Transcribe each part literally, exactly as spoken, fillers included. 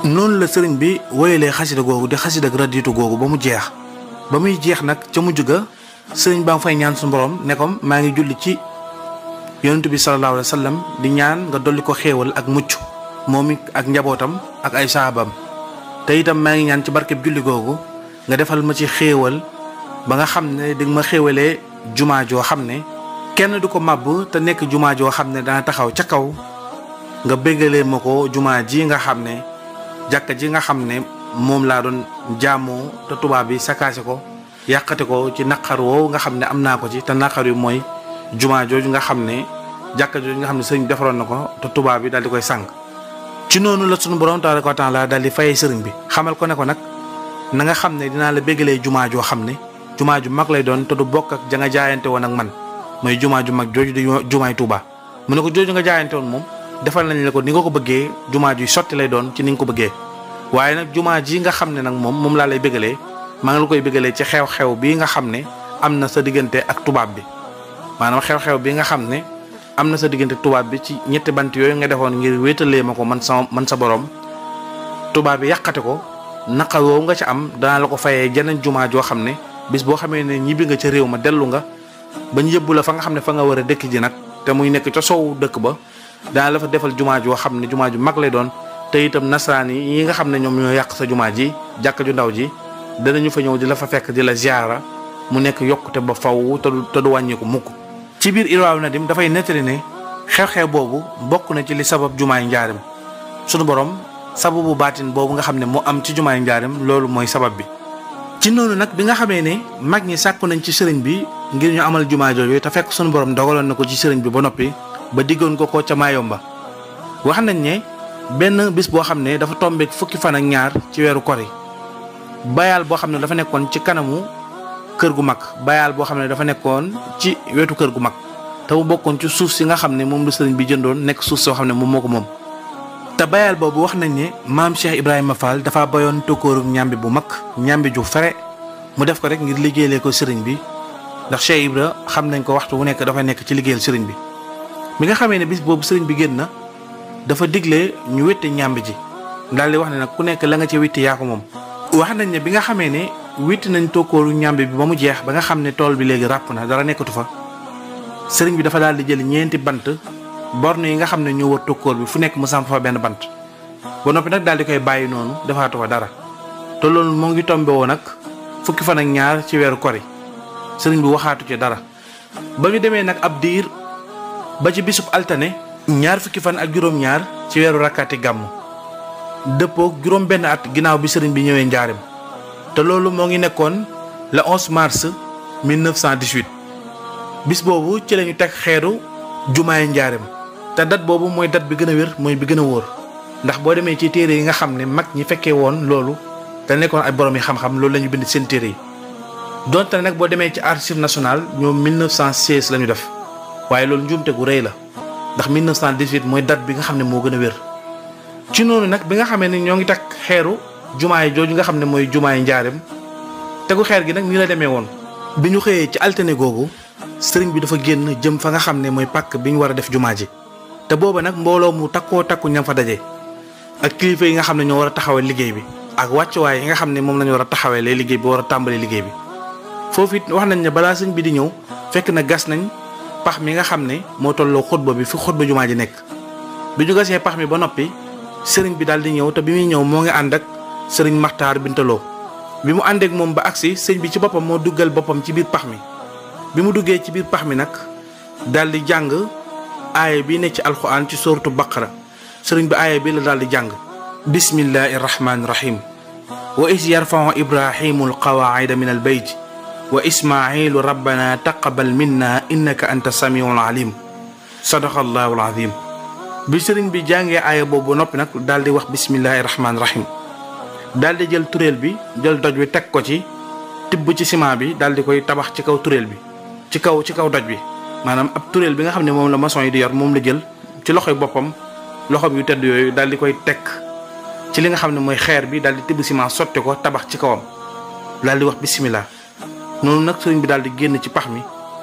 noonu la sëriñ bi woyalee xasida googu di xasida ak raditu googu ba mu jeex ba muy jeex nag ca mujj ga sëriñ baa nga fay ñaan su borom ne ko maa ngi julli ci yonent bi sallallahu alayhi wa sallam di ñaan nga dolli ko xéewal ak mucc moom it ak njabootam ak ay sahabam te itam maa ngi ñaan ci barkeb julli googu nga defal ma ci xéewal ba nga xam ne di nga ma xéewalee jumaa joo xam ne kenn du ko màbb te nekk jumaa joo xam ne dana taxaw ca kaw nga béggalee ma ko jumaa ji nga xam ne jàkka ji nga xam ne moom laa doon jaamoo te tubaab bi sakaase ko yàqate ko ci naqar woowu nga xam ne am naa ko ci te naqar yu mooy jumaa jooju nga xam ne jàkka jooju nga xam ne sëriñ defaroon na ko te tubaab bi daal di koy sànq. ci noonu la sunu borom tabaaraka wa taala daal di fayee sëriñ bi xamal ko ne ko nag na nga xam ne dinaa la béggalee jumaa joo xam ne jumaa ju mag lay doon te du bokk ak ja nga jaayante woon ak man mooy jumaa ju mag jooju di jumaay Tuubaa mu ne ko jooju nga jaayante woon moom defal nañ la ko ni nga ko bëggee jumaa juy sotti lay doon ci ni nga ko bëggee waaye nag jumaa ji nga xam ne nag moom moom laa lay béggalee maa ngi la koy béggalee ci xew-xew bii nga xam ne am na sa diggante ak tubaab bi maanaam xew-xew bii nga xam ne am na sa diggante tubaab bi ci ñetti bant yooyu nga defoon ngir wéetalee ma ko man sa man sa borom tubaab bi yàqate ko naqar woowu nga ci am danaa la ko fayee jeneen jumaa joo xam ne bis boo xamee ne ñibbi nga ca réew ma dellu nga bañ yëbbu la fa nga xam ne fa nga war a dëkk ji nag te muy nekk ca soowu dëkk ba danaa la fa defal jumaa joo xam ne jumaa ju mag lay doon te itam nasaraan yi nga xam ne ñoom ñoo yàq sa jumaa ji jàkk ju ndaw ji danañu fa ñëw di la fa fekk di la ziyaara mu nekk yokkute ba faw te du te du wàññeeku mukk. ci biir Irwaaw Nadim dafay nettali ne xew-xew boobu bokk na ci li sabab jumaay njaarim sunu borom sababu baatin boobu nga xam ne moo am ci jumaay njaarim loolu mooy sabab bi. ci noonu nag bi nga xamee ne mag ñi sàkku nañ ci sëriñ bi ngir ñu amal jumaa jooju te fekk sunu borom dogaloon na ko ci sëriñ bi ba noppi ba diggoon ko ko ca Mayomba wax nañ ne benn bis boo xam ne dafa tombeek fukki fan ak ñaar ci weeru kori bayaal boo xam ne dafa nekkoon ci kanamu kër gu mag bayaal boo xam ne dafa nekkoon ci wetu kër gu mag te mu bokkoon ci suuf si nga xam ne moom lu sëriñ bi jëndoon nekk suuf soo xam ne moom moo ko moom. te bayaal boobu wax nañ ne maam Cheikh Ibrahima Fall dafa bayoon tokkooru ñambi bu mag ñambi ju fere mu def ko rek ngir liggéeyale ko sëriñ bi ndax Cheikh Ibra xam nañ ko waxtu wu nekk dafay nekk ci liggéeyal sëriñ bi. bi nga xamee ne bis boobu sëriñ bi génn na dafa digle ñu wétte ñambi ji daal di wax ne nag ku nekk la nga ci witti yaa ko moom. wax nañ ne bi nga xamee ne witti nañ tokkooru ñambi bi ba mu jeex ba nga xam ne tool bi léegi ràpp na dara nekkatu fa sëriñ bi dafa daal di jël ñeenti bant borne yi nga xam ne ñoo wër tokkoor bi fu nekk mu samp fa benn bant ba noppi nag daal di koy bàyyi noonu defaatu fa dara te loolu moo ngi tombe woon nag fukki fan ak ñaar ci weeru kori sëriñ bi waxaatu ci dara ba ñu demee nag ab diir ba ci bisub altane ñaar fukki fan ak juróom-ñaar ci weeru rakkaati gàmmu dëppook juróom benn at ginnaaw bi sëriñ bi ñëwee njaarim te loolu moo ngi nekkoon le onze mars mille neuf cent dix-huit bis boobu ci lañu teg xeeru jumaay njaarim te date boobu mooy date bi gën a wér mooy bi gën a wóor ndax boo demee ci téere yi nga xam ne mag ñi fekkee woon loolu te nekkoon ay borom yi xam-xam loolu la ñu bind seen téere yi donte nag boo demee ci archive nationale ñoom mille neuf cent seize la ñu def waaye loolu njuumte gu rëy la ndax mille neuf cent dix-huit mooy date bi nga xam ne moo gën a wér. ci noonu nag bi nga xamee ne ñoo ngi takk xeeru jumaay jooju nga xam ne mooy jumaay njaarim tegu xeer gi nag nii la demee woon bi ñu xëyee ci altine googu sëriñ bi dafa génn jëm fa nga xam ne mooy pàkk bi ñu war a def jumaa ji te booba nag mbooloo mu takkoo takku ñam fa daje ak kilifa yi nga xam ne ñoo war a taxawee liggéey bi ak wàccuwaay yi nga xam ne moom la ñu war a taxawee lay liggéey bi war a tàmbalee liggéey bi foofu it wax nañ ne balaa sëñ bi di ñëw fekk na gas nañ pax mi nga xam ne moo tolloo xutba bi fi xutba jumaa ji nekk bi ñu gasee pax mi ba noppi sëriñ bi daal di ñëw te bi muy ñëw moo ngi ànd ak sëriñ Maxtaar Bintaloo bi mu àndeek moom ba agsi sëñ bi ci boppam moo duggal boppam ci biir pax mi bi mu duggee ci biir pax mi nag daal di jàng aaya bi ne ci alxuraan ci sooratu baqara sëriñ bi aaya bi la daal di jàng bismillahi rahmaani rahim wa is yarfau ibrahimu alqawaida min albayt wa ismailu rabbana taqabal minna innaka anta samiul alim sadaqa allahu alazim bi sëriñ bi jàngee aaya boobu noppi nag daal di wax bismillahi rahmaani rahim daal di jël turéel bi jël doj bi teg ko ci tibb ci ciment bi daal di koy tabax ci kaw turéel bi ci kaw ci kaw doj bi maanaam ab turéel bi nga xam ne moom la maçon yi di yor moom la jël ci loxoy boppam loxoom yu tedd yooyu daal di koy teg ci li nga xam ne mooy xeer bi daal di tibb ciment sotti ko tabax ci kawam daal di wax bismillah noonu nag sëriñ bi daal di génn ci pax mi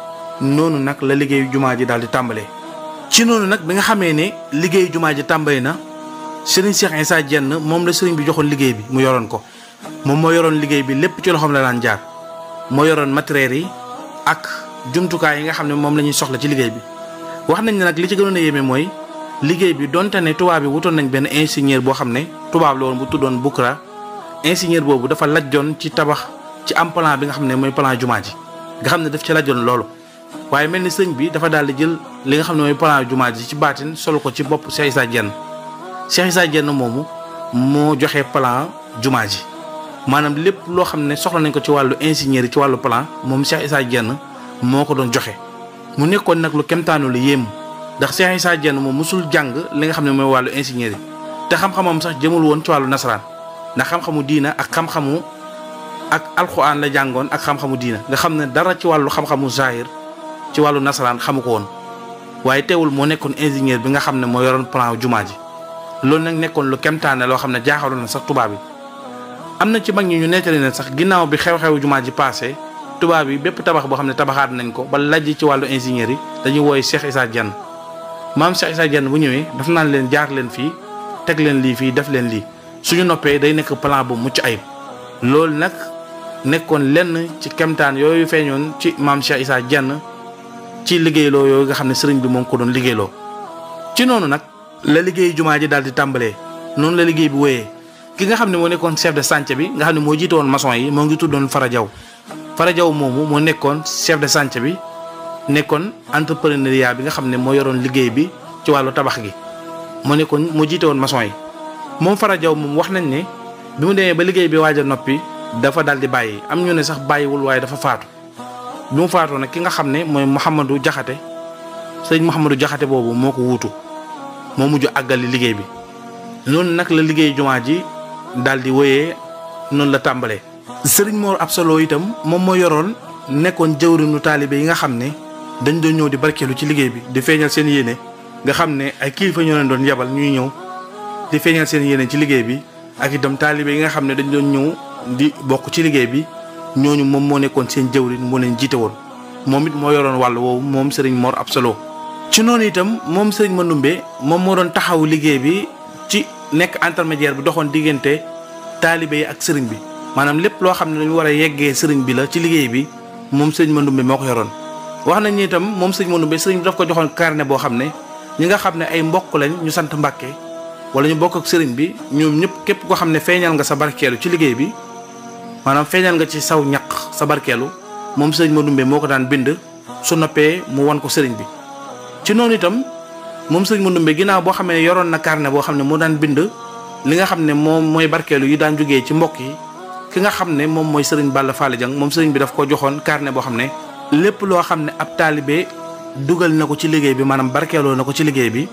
noonu nag la liggéeyu jumaa ji daal di tàmbalee. ci noonu nag bi nga xamee ne liggéeyu jumaa ji tàmbali na sëriñ Cheikh Issa Diène moom la sëriñ bi joxoon liggéey bi mu yoroon ko moom moo yoroon liggéey bi lépp ci loxoom la daan jaar moo yoroon matériel yi ak jumtukaay yi nga xam ne moom la ñuy soxla ci liggéey bi. wax nañ ne nag li ci gënoon a yéeme mooy liggéey bi donte ne tubaab bi wutoon nañ benn ingénieur boo xam ne tubaab la woon bu tuddoon Bukra ingénieur boobu dafa lajjoon ci tabax ci am plan bi nga xam ne mooy plan jumaa ji nga xam ne daf ci lajjoon loolu. waaye mel ni sëñ bi dafa daal di jël li nga xam ne mooy plan jumaa ji ci baatin solo ko ci bopp Cheikh Issa Diène Cheikh Issa Diène moomu moo joxe plan jumaa ji maanaam lépp loo xam ne soxla nañ ko ci wàllu ingénieur yi ci wàllu plan moom Cheikh Issa Diène moo ko doon joxe. mu nekkoon nag lu kemtaanu lu yéem ndax Cheikh Issa Diène moom musul jàng li nga xam ne mooy wàllu ingénieur yi te xam-xamam sax jëmul woon ci wàllu nasaraan ndax xam-xamu diina ak xam-xamu ak alxuraan la jàngoon ak xam-xamu diina nga xam ne dara ci wàllu xam-xamu zahir ci wàllu nasaraan xamu ko woon waaye teewul moo nekkoon ingénieur bi nga xam ne moo yoroon plan jumaa ji loolu nag nekkoon lu kemtaane loo xam ne jaaxaloon na sax tubaab yi. am na ci mag ñi ñu nettali ne sax ginnaaw bi xew-xewu jumaa ji passé tubaab yi bépp tabax boo xam ne tabaxaat nañ ko ba lajj ci wàllu ingénieur yi dañuy wooy Cheikh Issa Diène maam Cheikh Issa Diène bu ñëwee daf naan leen jaar leen fii teg leen lii fii def leen lii suñu noppee day nekk plan bu mucc ayib. loolu nag nekkoon lenn ci kemtaan yooyu feeñoon ci maam Cheikh Issa Diène ci liggéeyloo yooyu nga xam ne sëriñ bi moom ko doon liggéeyloo. ci noonu nag la liggéey jumaa ji daal di tàmbalee noonu la liggéey bi wéyee ki nga xam ne moo nekkoon chef de chantier bi nga xam ne moo jiite woon maçon yi moo ngi tuddoon Fara Diaw Fara Diaw moomu moo nekkoon chef de chantier bi nekkoon entrepreneuriat bi nga xam ne moo yoroon liggéey bi ci wàllu tabax gi moo nekkoon moo jiite woon maçon yi. moom Fara Diaw moom wax nañ ne bi mu demee ba liggéey bi waaj a noppi dafa daal di bàyyi am ñu ne sax bàyyiwul waaye dafa faatu bi mu faatoo nag ki nga xam ne mooy Mouhamadou Diakhaté sëñ Mouhamadou Diakhaté boobu moo ko wuutu moo mujj àggali liggéey bi noonu nag la liggéey jumaa ji daal di wéyee noonu la tàmbalee. sëriñ Mor Absolo itam moom moo yoroon nekkoon jëwriñu taalibe yi nga xam ne dañ doon ñëw di barkeelu ci liggéey bi di feeñal seen yéene nga xam ne ay kilifa ñoo leen doon yebal ñuy ñëw di feeñal seen yéene ci liggéey bi ak itam taalibe yi nga xam ne dañ doon ñëw di bokk ci liggéey bi ñooñu moom moo nekkoon seen jëwriñ moo leen jiite woon moom it moo yoroon wàll woowu moom sëriñ Mor Absolo. ci noonu itam moom sëriñ Mandoumbe moom moo doon taxawu liggéey bi ci nekk intermédiaire bi doxoon diggante taalibe yi ak sëriñ bi maanaam lépp loo xam ne dañu war a yeggee sëriñ bi la ci liggéey bi moom sëriñ Mandoumbe moo ko yoroon. wax nañ ni itam moom sëriñ Mandoumbe sëriñ bi daf ko joxoon carnet boo xam ne ñi nga xam ne ay mbokk lañ ñu sant Mbàkke wala ñu bokk ak sëriñ bi ñoom ñëpp képp koo xam ne feeñal nga sa barkeelu ci liggéey bi maanaam feeñal nga ci saw ñaq sa barkeelu moom sëriñ Mandoumbe moo ko daan bind su noppee mu wan ko sëriñ bi. ci noonu itam moom sëriñ Mandoumbe ginnaaw boo xamee ne yoroon na carnet boo xam ne moo daan bind li nga xam ne moom mooy barkeelu yi daan jógee ci mbokk yi ki nga xam ne moom mooy sëriñ Balla Fally Dieng moom sëriñ bi daf ko joxoon carnet boo xam ne lépp loo xam ne ab taalibe dugal na ko ci liggéey bi maanaam barkeeloo na ko ci liggéey bi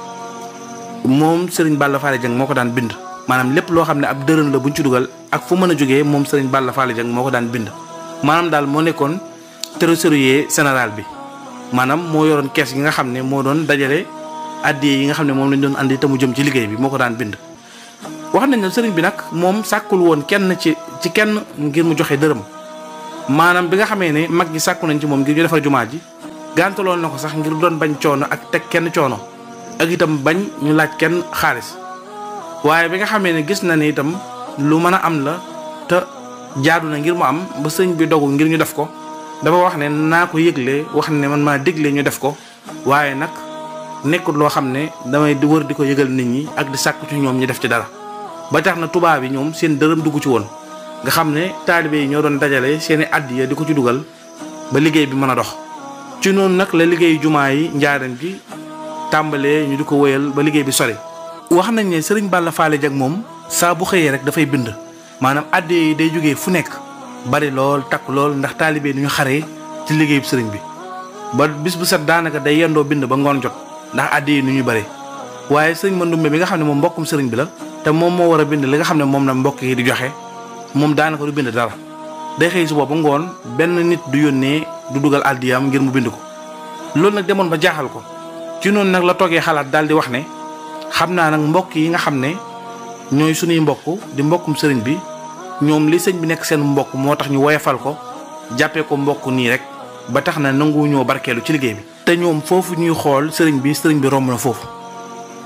moom sëriñ Balla Fally Dieng moo ko daan bind maanaam lépp loo xam ne ab dërëm la buñ ci dugal ak fu mën a jógee moom sëriñ Balla Fally Dieng moo ko daan bind maanaam daal moo nekkoon trésorier général bi maanaam moo yoroon kees gi nga xam ne moo doon dajale addiya yi nga xam ne moom lañ doon andi te mu jëm ci liggéey bi moo ko daan bind. wax nañ ne sëriñ bi nag moom sàkkul woon kenn ci ci kenn ngir mu joxe dërëm maanaam bi nga xamee ne mag ñi sàkku nañ ci moom ngir ñu defar jumaa ji gàntaloon na ko sax ngir doon bañ coono ak teg kenn coono ak itam bañ ñu laaj kenn xaalis waaye bi nga xamee ne gis na ne itam lu mën a am la te jaadu na ngir mu am ba sëriñ bi dogu ngir ñu def ko dafa wax ne naa ko yëgle wax ne man maa dégle ñu def ko waaye nag nekkul loo xam ne damay di wër di ko yëgal nit ñi ak di sàkku ci ñoom ñu def ci dara ba tax na tubaab yi ñoom seen dërëm dugg ci woon nga xam ne taalibe yi ñoo doon dajale seeni addiya di ko ci dugal ba liggéey bi mën a dox ci noonu nag la liggéey jumaa yi njaareem gi tàmbalee ñu di ko wéyal ba liggéey bi sori. wax nañ ne sëriñ Balla Fally Dieng moom saa bu xëyee rek dafay bind maanaam addiya yi day jógee fu nekk bari lool takk lool ndax taalibe yi ñu xaree ci liggéey bu sëriñ bi ba bis bu set daanaka day yendoo bind ba ngoon jot ndax addiya yi nu ñu bari waaye sëriñ Mandoumbe mi nga xam ne moom mbokkum sëriñ bi la te moom moo war a bind li nga xam ne moom la mbokk yi di joxe moom daanaka du bind dara day xëy suba ba ngoon benn nit du yónnee du dugal addiyam ngir mu bind ko loolu nag demoon ba jaaxal ko ci noonu nag la toogee xalaat daal di wax ne xam naa nag mbokk yi nga xam ne ñooy suñuy mbokk di mbokkum sëriñ bi ñoom li sëñ bi nekk seen mbokk moo tax ñu woyafal ko jàppee ko mbokk nii rek ba tax na nangu ñoo barkeelu ci liggéey bi te ñoom foofu ñuy xool sëriñ bi sëriñ bi romb na foofu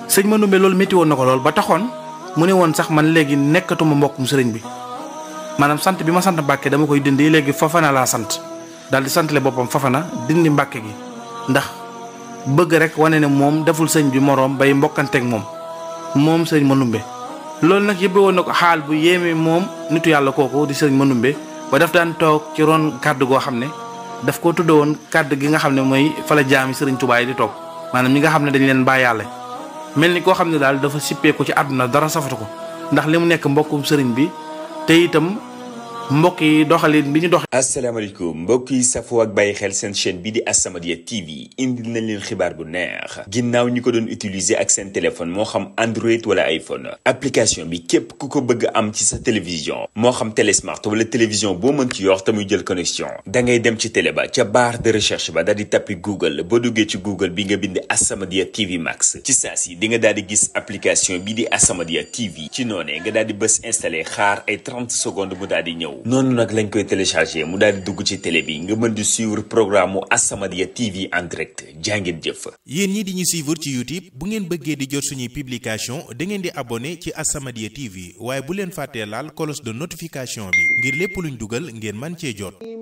sëñ Manoumbe loolu métti woon na ko lool ba taxoon mu ne woon sax man léegi nekkatuma mbokkum sëriñ bi maanaam sant bi ma sant Mbàkke dama koy dindi léegi Fafana laa sant daal di santale boppam Fafana dindi Mbàkke gi ndax bëgg rek wane ne moom deful sëñ bi moroom bay mbokkanteeg moom moom sëñ Manoumbe. loolu nag yëbbe woon na ko xaal bu yéeme moom nitu yàlla kooku di sëñ Manoumbe ba daf daan toog ci ron kàddu goo xam ne daf ko tudde woon kàddu gi nga xam ne mooy fa la jaami sëriñ Tuubaa yi di toog maanaam ñi nga xam ne dañ leen bàyyaale mel ni koo xam ne daal dafa sippeeku ci àdduna dara safatu ko ndax li mu nekk mbokkum sëriñ bi te itam mbokk yi doxalin bi ñu dox. asalaamaaleykum mbokk yi safoo ak bàyyi xel seen chaîne bi di As-Samadiyya T V indil nañ leen xibaar bu neex ginnaaw ñi ko doon utiliser ak seen téléphone moo xam Android wala iPhone application bi képp ku ko bëgg am ci sa télévision moo xam télé smart wala télévision boo mën ci yor te muy jël connexion da ngay dem ci télé ba ca barre de recherche ba daal di tappi Google boo duggee ci Google bi nga bind As-Samadiyya T V Max ci saa si di nga daal di gis application bi di As-Samadiyya T V ci noonee nga daal di bës installé xaar ay trente secondes mu daal di ñëw. noonu nag lañ koy téléchargé mu daal di dugg ci télé bi nga mën di suivre programme mu As-Samadiyya T V en direct jàngeen jëf. yéen ñi di ñu suivre ci YouTube bu ngeen bëggee di jot suñuy publication da ngeen di abonné ci As-Samadiyya T V waaye bu leen fàttee laal cloche de notification bi ngir lépp luñ dugal ngeen mën cee jot.